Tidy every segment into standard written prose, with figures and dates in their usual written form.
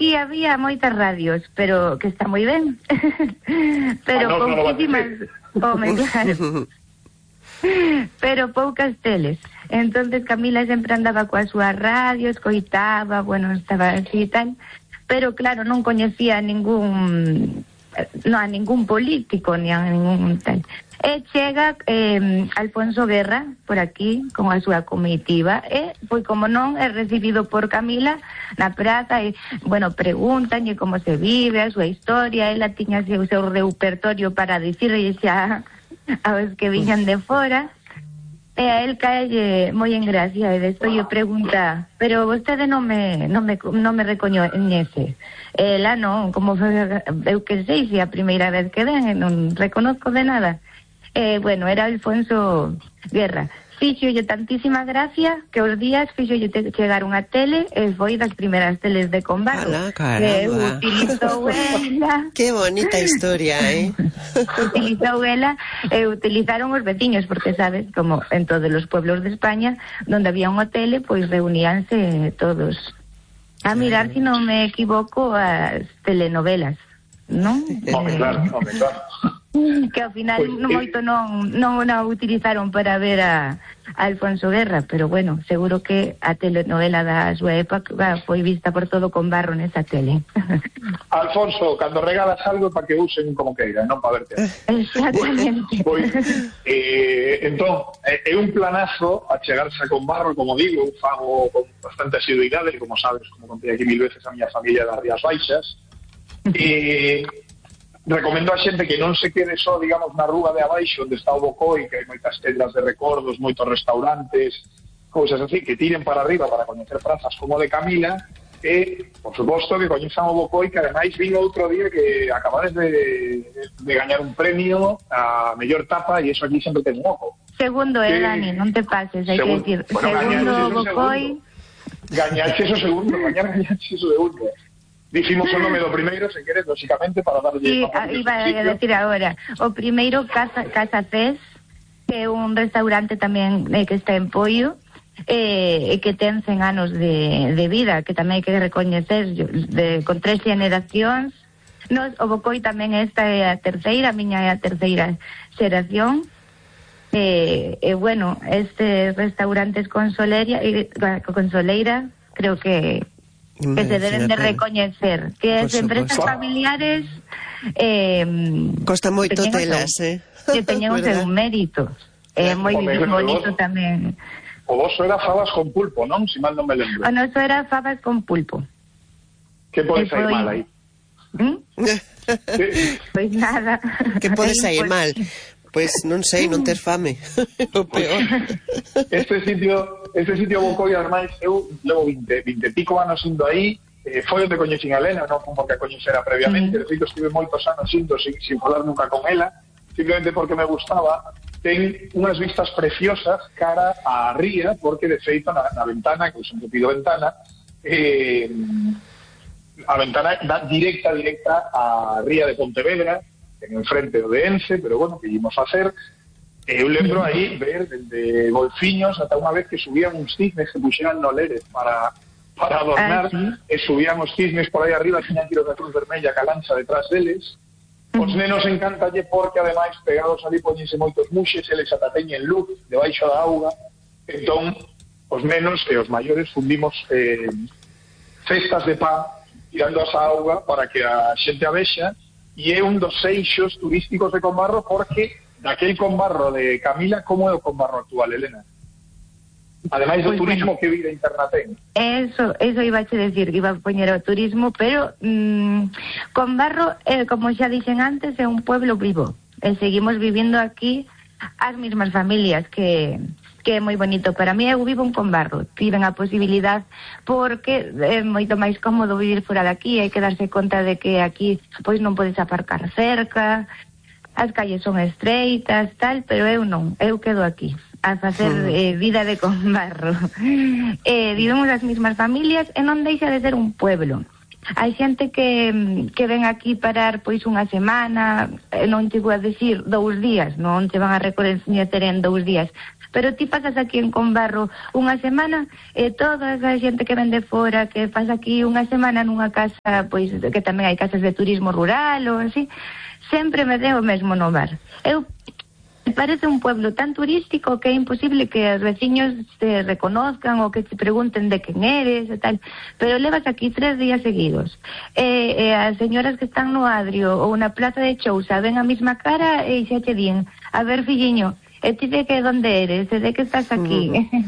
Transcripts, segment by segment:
aquí había moitas radios, pero que está moi ben. Pero pouquísimas, claro. Pero poucas teles. Entonces Camila sempre andaba coa súa radio, escoitaba, bueno, estaba así e tal, pero claro, non coñecía a ningún político, ni a ningún tal. E chega Alfonso Guerra por aquí con a súa comitiva e, pois como non, é recibido por Camila na praza e, bueno, pregúntanlle como se vive, a súa historia, ela tiña o seu repertorio para dicirlle xa aos que viñan de fora, e a él caelle moi en gracia, e despois lle pregunta, pero vostede non me recoñece. Ela non, como eu que sei, se a primeira vez que ven, non reconozco de nada. Bueno, era Alfonso Guerra. Fíxolle tantísima gracia que os días fíxolle chegar unha tele e foi das primeiras teles de Combarro. Que utilizou ela. Que bonita historia, Utilizou ela e utilizaron os veciños, porque sabes, como en todos os pueblos de España, donde había unha tele, pois reuníanse todos a mirar, si non me equivoco, as telenovelas, non? Claro. Que ao final moito non a utilizaron para ver a Alfonso Guerra, pero bueno, seguro que a telenovela da súa época foi vista por todo Combarro nesa tele. Alfonso, cando regalas algo para que usen como queiran, non para verte. Exactamente. Entón, é un planazo a chegarse a Combarro, como digo, fago con bastante asiduidade, como sabes, como contei aquí 1000 veces a miña familia das Rías Baixas, e recomendo a xente que non se quede só, digamos, na rúa de abaixo onde está o Bocoi, que hai moitas tendas de recordos, moitos restaurantes, cousas así, que tiren para arriba para coñecer prazas como de Camila, e, por suposto, que coñezan o Bocoi, que ademais vin outro día que acabades de gañar un premio a mellor tapa, e iso aquí sempre ten un ojo. Segundo, Dani, non te pases, hai que decir, segundo Bocoi. Gañaxe o segundo, gañaxe o segundo. Dicimos o nome do primeiro, se queres, lógicamente, para darlle... Sí, iba a decir agora. O primeiro, Casa Cés, que é un restaurante tamén que está en Poio, e que ten 100 anos de vida, que tamén hai que recoñecer, con 3 generacións. O Bocoi tamén esta é a terceira, a miña é a terceira xeración. Bueno, estes restaurantes con Soleira, creo que se deben de recoñecer, que as empresas familiares costa moito telas, que teñen o seu mérito, moi bonito tamén. O voso era fabas con pulpo, non? Si mal non me lembro. O noso era fabas con pulpo. Que pode sair mal aí? Pois nada. Que pode sair mal? Pois non sei, non ter fame. O peor. Este sitio Bocoi, ademais, eu levo 20 pico anos indo aí, foi onde coñecín a Elena, non como que a coñecera previamente, de feito estive moitos anos indo sin falar nunca con ela, simplemente porque me gustaba. Ten unhas vistas preciosas cara á ría, porque de feito na ventana, que eu sempre pido ventana, a ventana dá directa á ría de Pontevedra, en enfrente do de Ence, pero bueno, que íbamos a hacer. Eu lembro aí ver desde golfiños ata unha vez que subían uns cisnes que puxeran no Lérez para adornar, e subían os cisnes por aí arriba, tiñan tiros da Cruz Vermella ca lancha detrás deles. Os nenos encantalle porque ademais pegados ali poñense moitos muxes, eles ata teñen luz debaixo da auga, entón os nenos e os maiores fundimos cestas de pan tirando asa auga para que a xente a vexa. E é un dos eixos turísticos de Combarro, porque daquel Combarro de Camila, como é o Combarro actual, Elena? Ademais do turismo, que vida interna ten? Eso iba a decir, que iba a poñer o turismo, pero Combarro, como xa dixen antes, é un pueblo vivo, e seguimos vivindo aquí as mesmas familias, que é moi bonito. Para mí, eu vivo en Combarro, tiven a posibilidade, porque é moito máis cómodo vivir fora de aquí, hai que darse conta de que aquí pois non podes aparcar cerca, as calles son estreitas, tal, pero eu non, eu quedo aquí a facer vida de Combarro. Vivimos as mesmas familias e non deixa de ser un pueblo. hai xente que ven aquí parar pois unha semana, non te vou a decir 2 días, non te van a recoñecer en 2 días, pero ti pasas aquí en Combarro unha semana e toda esa xente que ven de fora, que pasa aquí unha semana nunha casa, pois que tamén hai casas de turismo rural ou así, sempre me deu o mesmo no bar. Me parece un pueblo tan turístico que é imposible que os veciños te reconozcan ou que te pregunten de quen eres e tal, pero levas aquí 3 días seguidos as señoras que están no Adrio ou na plaza de Chousa ven a mesma cara e xa te din, a ver filliño, e ti de que donde eres, e de que estás aquí.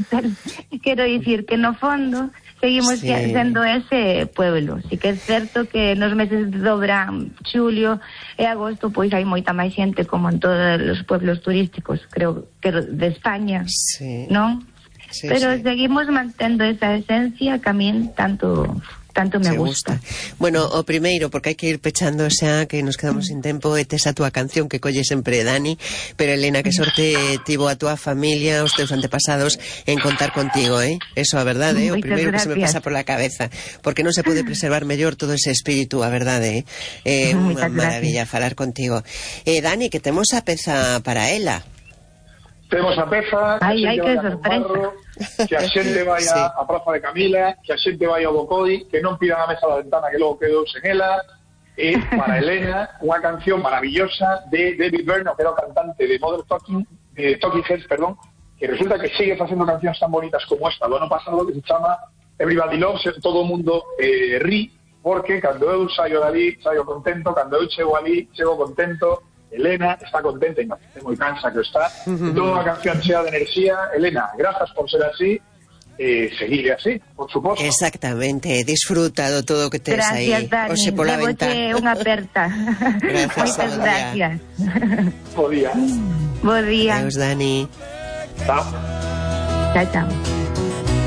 Quero dicir que no fondo seguimos sendo ese pueblo. Si que é certo que nos meses do verán, xulio e agosto, pois hai moita máis xente como en todos os pueblos turísticos, creo que de España, non? Sí, pero seguimos mantendo esa esencia que a min tanto me gusta. Bueno, o primeiro, porque hai que ir pechando xa, que nos quedamos sin tempo, e tes a túa canción que colle sempre Dani, pero Elena, que sorte tivo a túa familia, os teus antepasados en contar contigo, Eso a verdade, o primeiro que se me pasa por la cabeza, porque non se pode preservar mellor todo ese espírito, a verdade, unha maravilla falar contigo. Dani, que temos a peza para ela. Temos a peza, que sorpresa. Que a xente vai a Praza de Camila, que a xente vai ao Bocoi, que non pidan a mesa da ventana que logo quedou sen ela, e para Elena, unha canción maravillosa de David Byrne, que era o cantante de Talking Heads, que resulta que sigue facendo cancións tan bonitas como esta do ano pasado, que se chama Everybody Loves, todo o mundo ri, porque cando eu saio dali, saio contento, cando eu chego ali, chego contento. Elena está contenta e moi cansa que está. Toda unha canción chea de enerxía. Elena, grazas por ser así, seguir así, por suposto. Exactamente, disfrutado todo o que tes aí. Gracias, Dani, levoche unha aperta. Moitas gracias. Bo día. Bo día. Adeus, Dani. Chao. Chao, chao.